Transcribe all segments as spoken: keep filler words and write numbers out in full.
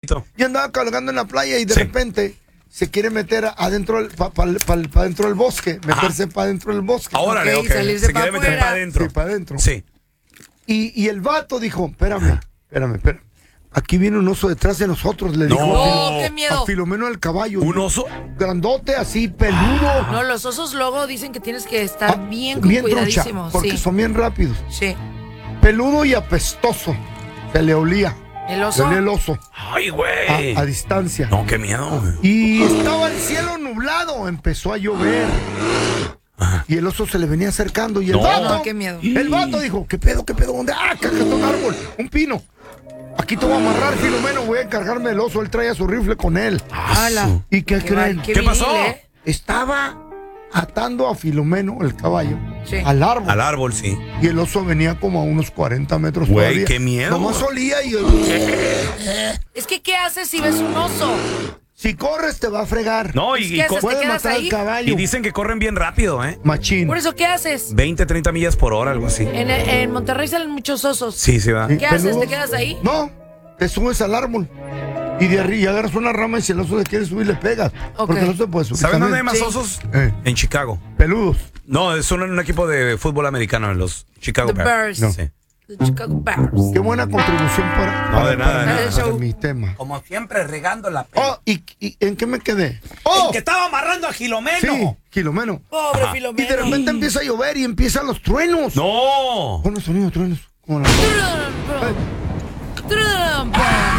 bonito. Y andaba cabalgando en la playa y de Sí. repente se quiere meter adentro para pa, pa, pa dentro del bosque, meterse para adentro del bosque. Ahora, Ok, ok. salirse Se pa' quiere meter afuera. para adentro. Sí, para adentro. Sí. Y, y el vato dijo, espérame, espérame, espérame. Aquí viene un oso detrás de nosotros, le No. dijo ¡Oh, a, qué miedo! a Filomeno el caballo. ¿Un oso? Grandote, así, peludo. No, los osos luego dicen que tienes que estar Ah, bien con bien trucha, cuidadísimo. porque Sí, son bien rápidos. sí. Peludo y apestoso. Se le olía. ¿El Se oso? olía el oso Ay, a, güey. a distancia. No, qué miedo. Y estaba el cielo nublado, empezó a llover. Y el oso se le venía acercando y el No. vato, No, qué miedo. el vato dijo, ¿qué pedo, qué pedo? ¿Dónde? Ah, caja, un árbol, un pino. Aquí te voy a amarrar, Filomeno, voy a encargarme del oso, él traía su rifle con él. ¡Hala! ¿Y qué, Qué creen? mal, ¿Qué viril, pasó? ¿eh? Estaba atando a Filomeno, el caballo, Sí. al árbol. Al árbol, sí. Y el oso venía como a unos cuarenta metros Güey, todavía. qué miedo. Nomás olía y... Es que, ¿qué haces si ves un oso? Si corres te va a fregar. No, y, Pues, y ¿qué co- haces? ¿Te Puede quedas matar ahí? al caballo. y dicen que corren bien rápido, ¿eh? Machín. Por eso, ¿qué haces? veinte, treinta millas por hora, algo así. En, en Monterrey salen muchos osos. Sí, sí va. Sí. ¿Qué haces? peludos. ¿Te quedas ahí? No, te subes al árbol. Y de arriba agarras una rama y si el oso le quiere subir, le pegas. Ok. Porque no se puede subir. ¿Saben dónde hay también. más Sí. osos? Eh. En Chicago. Peludos. No, son un equipo de fútbol americano, los Chicago The Bears. Bears. Sí. The Chicago Bears. Qué buena contribución para, No, para, de nada, para de mi- nada. para mi tema. Como siempre, regando la Oh, ¿y, y en qué me quedé? ¡Oh! estaba amarrando a Gilomeno. Sí, Kilomeno. Pobre Ajá. Y Filomeno. de repente empieza a llover y empiezan los truenos. No. Pon los sonidos truenos. Como la- Trump.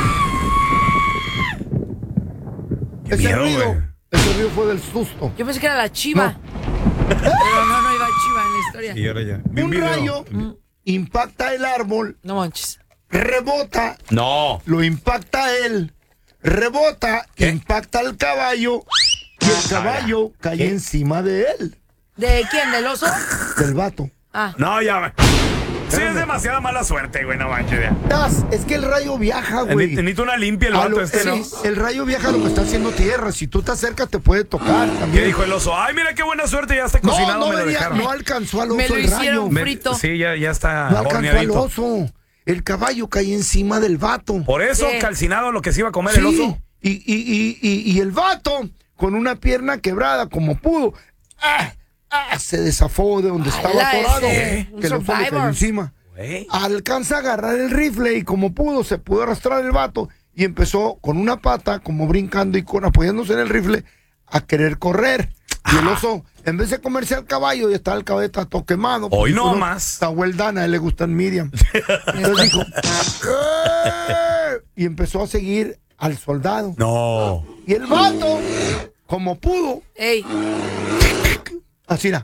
Qué Ese miedo, ruido, güey. ese ruido fue del susto. Yo pensé que era la chiva. Pero no, no iba chiva en la historia. Y ahora ya. Vi Un video. rayo impacta el árbol, No manches. rebota, No. lo impacta a él, rebota, ¿Qué? impacta al caballo y el caballo cae ¿Qué? encima de él, ¿De quién? ¿Del oso? del vato. Ah. No, ya. Sí, es Espérame. demasiada mala suerte, güey, no manches. ya. Das, Es que el rayo viaja, güey. Ne- Necesito una limpia el A vato lo- este, ¿no? el, el rayo viaja a lo que está haciendo tierra. Si tú te acercas, te puede tocar ¿Qué también. dijo el oso? Ay, mira qué buena suerte, ya está No, cocinado, no, me lo venía- dejaron. no alcanzó al oso Me lo el hicieron rayo. un Me- frito. Sí, ya, ya está No alcanzó al horneadito. oso. El caballo cae encima del vato. Por eso, Sí. calcinado lo que se iba a comer Sí, el oso. Y, y, y, y, y el vato, con una pierna quebrada como pudo, ¡ah! ¡ah! se desafó de donde estaba ¡Hala, atorado. ese! Un Que el oso le cayó survivor. encima. Güey. Alcanza a agarrar el rifle y como pudo, se pudo arrastrar el vato y empezó con una pata, como brincando y con apoyándose en el rifle, a querer correr. Y el oso, en vez de comerse al caballo, y estaba el caballo está todo quemado. Hoy porque no uno más. Está hueldana, a él le gustan medium. Entonces dijo, "¡Eh!", y empezó a seguir al soldado. No. Y el vato, como pudo, Ey. así era,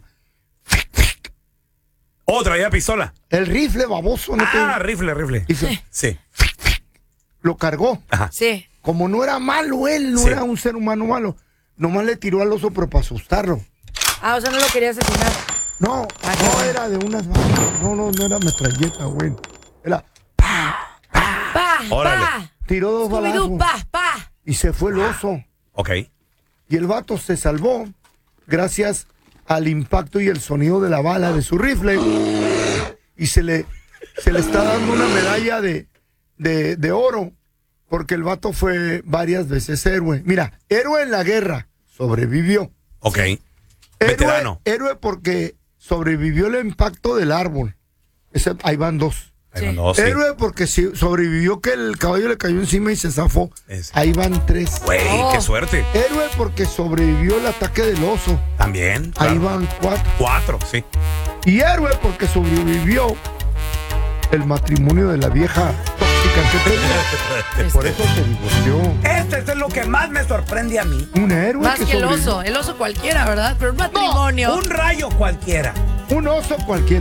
Oh, traía pistola. el rifle baboso, no te- Ah, rifle, rifle. hizo, Sí. lo cargó. Ajá. Sí. Como no era malo él, no Sí. era un ser humano malo, nomás le tiró al oso, pero para asustarlo. Ah, o sea, no lo quería asesinar. No, Ah, qué no bueno. era de unas balas, no, no, no era metralleta, güey. Era, Pa, Órale. pa. tiró dos Scooby-Doo, balazos pa, pa. y se fue el oso. Ok. Y el vato se salvó gracias al impacto y el sonido de la bala de su rifle. Y se le, se le está dando una medalla de, de, de oro porque el vato fue varias veces héroe. Mira, héroe en la guerra, sobrevivió. Ok. Héroe, Veterano. héroe porque sobrevivió el impacto del árbol. Ese- ahí van dos. Ahí Sí. van dos, sí. Héroe porque si- sobrevivió que el caballo le cayó encima y se zafó. Ese. Ahí van tres. Güey, Oh. qué suerte. Héroe porque sobrevivió el ataque del oso. También. Ahí claro. van cuatro. Cuatro, sí. Y héroe porque sobrevivió el matrimonio de la vieja tóxica que tenía. Por eso se divorció. Este es lo que más me sorprende a mí. Un héroe Más que el sobrevivió. oso. El oso cualquiera, ¿verdad? Pero un matrimonio. Un rayo cualquiera. Un oso cualquiera.